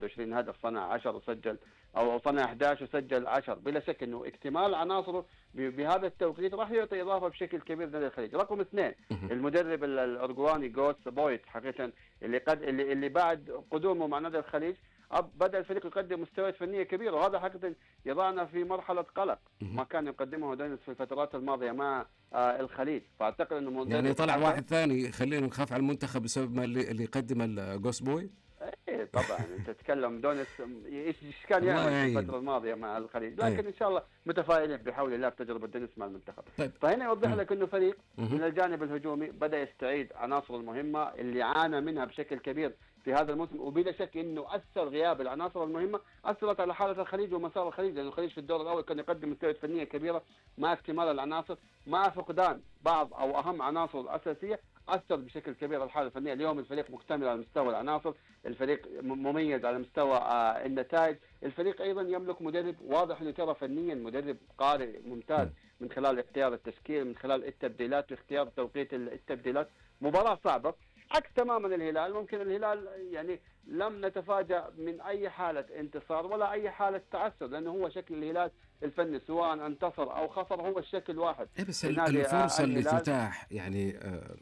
20 هدف، صنع 10 وسجل، او صنع 11 وسجل 10. بلا شك انه اكتمال عناصره بهذا التوقيت راح يعطي اضافه بشكل كبير لنادي الخليج. رقم اثنين، المدرب الارجواني جوس بويت حقيقه اللي بعد قدومه مع نادي الخليج بدأ الفريق يقدم مستويات فنية كبيرة، وهذا حقيقة يضعنا في مرحلة قلق ما كان يقدمه دينيس في الفترات الماضية مع الخليج. فأعتقد أنه يعني طلع واحد ثاني خلينا نخاف على المنتخب بسبب ما اللي يقدم الجوس بوي. ايه طبعا انت تتكلم دونيس ايش كان يعمل في الفتره الماضيه مع الخليج، لكن ان شاء الله متفائلين بحول الله بتجربه دونيس مع المنتخب. طيب. فهنا يوضح لك انه فريق من الجانب الهجومي بدا يستعيد عناصره المهمه اللي عانى منها بشكل كبير في هذا الموسم، وبلا شك انه اثر غياب العناصر المهمه، اثرت على حاله الخليج ومسار الخليج، لانه الخليج في الدور الاول كان يقدم مستويات فنيه كبيره مع اكتمال العناصر، مع فقدان بعض او اهم عناصره الاساسيه اثر بشكل كبير على الحاله الفنيه. اليوم الفريق مكتمل على مستوى العناصر، الفريق مميز على مستوى النتائج، الفريق ايضا يملك مدرب واضح انه ترى فنيا مدرب قارئ ممتاز من خلال اختيار التشكيل، من خلال التبديلات واختيار توقيت التبديلات. مباراه صعبه عكس تماما الهلال. ممكن الهلال يعني لم نتفاجأ من أي حالة انتصار ولا أي حالة تعثر، لأنه هو شكل الهلال الفني سواء انتصر أو خسر هو الشكل واحد. بس الفرصة اللي تتاح يعني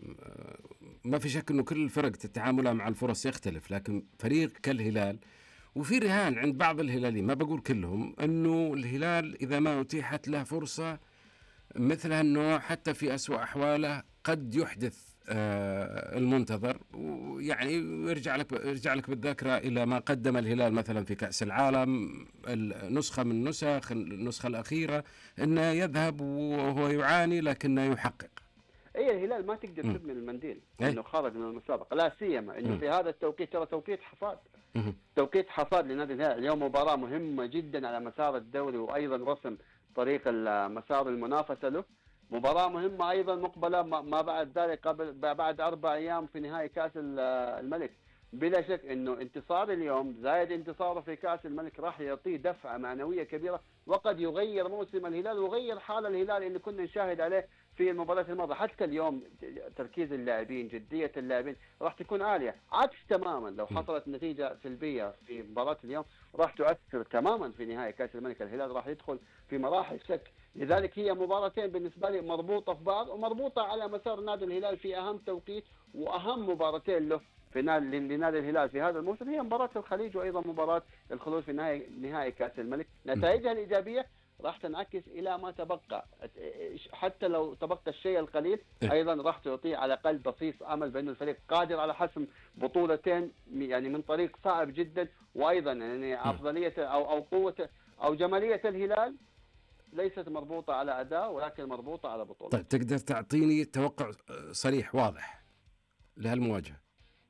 ما في شك أنه كل الفرق تتعاملها مع الفرص يختلف، لكن فريق كالهلال وفي رهان عند بعض الهلاليين، ما بقول كلهم، أنه الهلال إذا ما أتيحت له فرصة مثل هالنوع حتى في أسوأ أحواله قد يحدث المنتظر. ويعني يرجع لك بالذاكرة إلى ما قدم الهلال مثلا في كأس العالم، النسخة من النسخة الأخيرة، أنه يذهب وهو يعاني لكنه يحقق. الهلال ما تقدر تبني المنديل انه خرج من المسابقه، لا سيما انه في هذا التوقيت ترى توقيت حصاد، توقيت حصاد لنادي الهلال. اليوم مباراه مهمه جدا على مسار الدوري وايضا رسم طريق مسار المنافسه له. مباراة مهمة أيضا مقبلة ما بعد ذلك بعد 4 أيام في نهائي كأس الملك. بلا شك أنه انتصار اليوم زائد انتصاره في كأس الملك راح يعطيه دفعة معنوية كبيرة، وقد يغير موسم الهلال ويغير حال الهلال اللي كنا نشاهد عليه في المباراة الماضية. حتى اليوم تركيز اللاعبين، جدية اللاعبين راح تكون عالية، عكس تماما لو حصلت نتيجة سلبية في مباراة اليوم راح تؤثر تماما في نهائي كأس الملك. الهلال راح يدخل في مراحل شك. لذلك هي مباراتين بالنسبة لي مربوطة في بعض، ومربوطة على مسار نادي الهلال في أهم توقيت، وأهم مباراتين له في لنادي الهلال في هذا الموسم هي مباراة الخليج وأيضا مباراة الخلود في نهائي كأس الملك. نتائجها الإيجابية راح تنعكس إلى ما تبقى، حتى لو تبقى الشيء القليل أيضا راح تعطيه على الأقل بصيص أمل بأن الفريق قادر على حسم بطولتين يعني من طريق صعب جدا. وأيضا يعني أفضلية أو قوة أو جمالية الهلال ليست مربوطة على أداء ولكن مربوطة على بطولة. طيب تقدر تعطيني توقع صريح واضح لهالمواجهة؟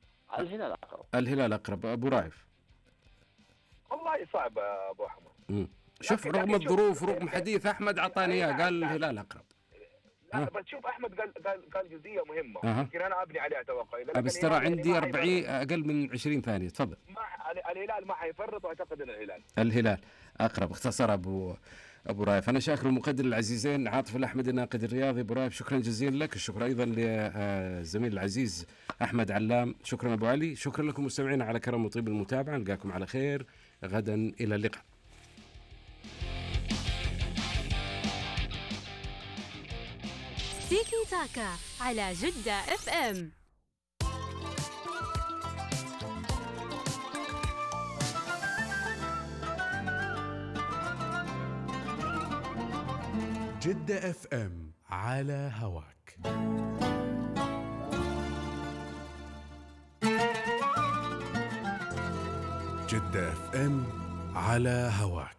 الهلال أقرب. أبو رايف؟ والله صعب أبو أحمد. شوف رغم الظروف ورغم حديث أحمد عطاني إياه قال الهلال أقرب. لا بس شوف أحمد قال جزئية مهمة يمكن أنا أبني عليها توقعي. بس ترى عندي 40 أقل من 20 ثانية. تفضل. الهلال ما حيفرط، وأعتقد أن الهلال أقرب. اختصر أبو رايف. أنا شاكر المقدر العزيزين عاطف الأحمد الناقد الرياضي. أبو رايف شكرا جزيلا لك. الشكر أيضا للزميل العزيز أحمد علام. شكرا أبو علي. شكرا لكم مستمعين على كرم وطيب المتابعة. نلقاكم على خير غدا. إلى اللقاء. تيكي تاكا على جدة اف ام. جدة اف ام على هواك. جدة اف ام على هواك.